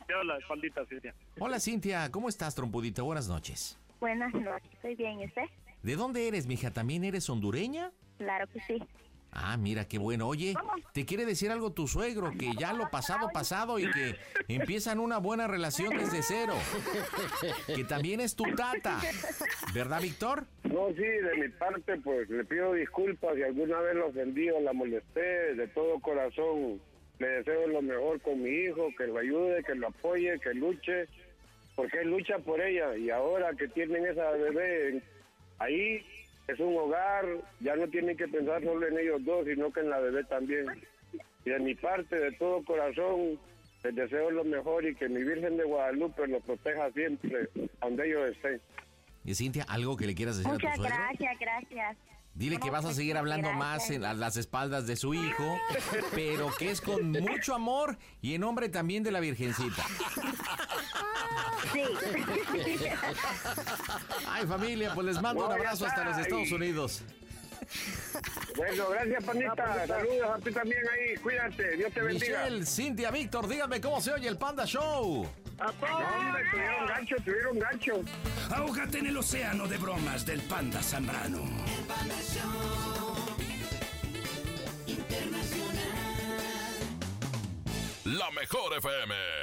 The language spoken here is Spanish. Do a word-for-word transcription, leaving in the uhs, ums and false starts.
Hola, Pandita, Cintia. Hola, Cintia. ¿Cómo estás, trompudita? Buenas noches. Buenas noches, estoy bien, ¿y usted? ¿De dónde eres, mija? ¿También eres hondureña? Claro que sí. Ah, mira, qué bueno. Oye, te quiere decir algo tu suegro, que ya lo pasado, pasado y que empiezan una buena relación desde cero. Que también es tu tata. ¿Verdad, Víctor? No, sí, de mi parte, pues le pido disculpas si alguna vez lo ofendí o la molesté. De todo corazón le deseo lo mejor con mi hijo, que lo ayude, que lo apoye, que luche, porque él lucha por ella. Y ahora que tienen esa bebé ahí, es un hogar, ya no tienen que pensar solo en ellos dos, sino que en la bebé también. Y de mi parte, de todo corazón, les deseo lo mejor y que mi Virgen de Guadalupe los proteja siempre, donde ellos estén. Y Cintia, ¿algo que le quieras decir Muchas a tu suegro? gracias, gracias. Dile que vas a seguir hablando Gracias. más en, a las espaldas de su hijo, pero que es con mucho amor y en nombre también de la Virgencita. Sí. Ay, familia, pues les mando un abrazo hasta los Estados Unidos. Bueno, gracias, Pandita. Saludos a ti también ahí. Cuídate. Dios te bendiga. Michelle, Cintia, Víctor, díganme cómo se oye el Panda Show. No, hombre, tuvieron gancho, tuvieron gancho. Ahógate en el océano de bromas del Panda Zambrano. El Panda Show Internacional. La mejor F M.